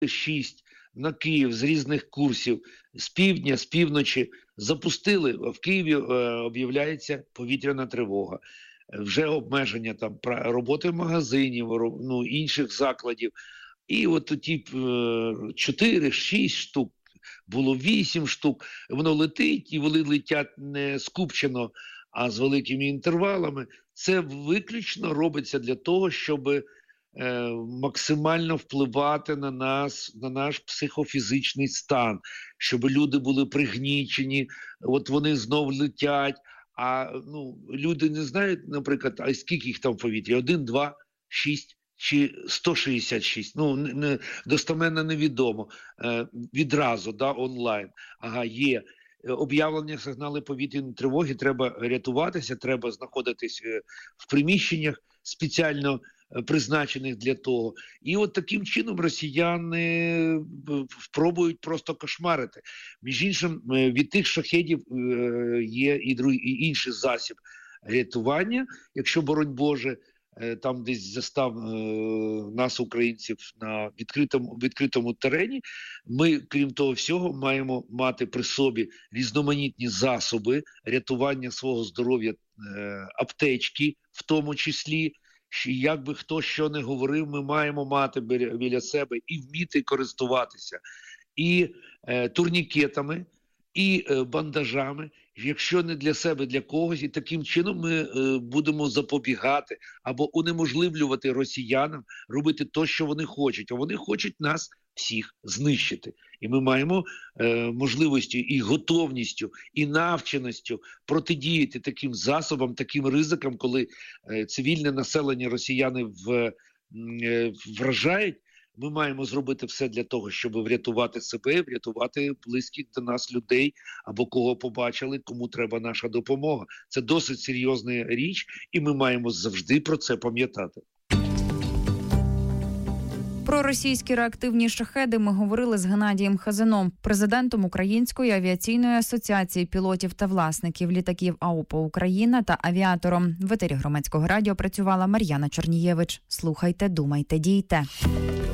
6 на Київ з різних курсів, з півдня, з півночі, запустили, в Києві об'являється повітряна тривога. Вже обмеження там роботи магазинів, інших закладів. І от ті 4-6 штук, було 8 штук, воно летить, і вони летять не скупчено, а з великими інтервалами. Це виключно робиться для того, щоб максимально впливати на нас, на наш психофізичний стан, щоб люди були пригнічені, от вони знов летять, а люди не знають, наприклад, а скільки їх там в повітрі? 1, 2, 6 чи 166? Достеменно невідомо. Відразу, онлайн. Є. Об'явлення сигнали повітряної тривоги, треба рятуватися, треба знаходитись в приміщеннях спеціально призначених для того. І от таким чином росіяни пробують просто кошмарити. Між іншим, від тих шахедів є і інший засіб рятування, якщо, боронь Боже, там десь застав нас, українців, на відкритому терені, ми, крім того всього, маємо мати при собі різноманітні засоби рятування свого здоров'я, аптечки в тому числі. Як би хто що не говорив, ми маємо мати біля себе і вміти користуватися і турнікетами, і бандажами, якщо не для себе, для когось. І таким чином ми будемо запобігати або унеможливлювати росіянам робити те, що вони хочуть. А вони хочуть нас всіх знищити. І ми маємо можливістю і готовністю, і навченістю протидіяти таким засобам, таким ризикам, коли цивільне населення росіяни вражають. Ми маємо зробити все для того, щоб врятувати себе, врятувати близьких до нас людей, або кого побачили, кому треба наша допомога. Це досить серйозна річ, і ми маємо завжди про це пам'ятати. Про російські реактивні шахеди ми говорили з Геннадієм Хазином, президентом Української авіаційної асоціації пілотів та власників літаків АУПА «Україна» та авіатором. В етері Громадського радіо працювала Мар'яна Чорнієвич. Слухайте, думайте, дійте.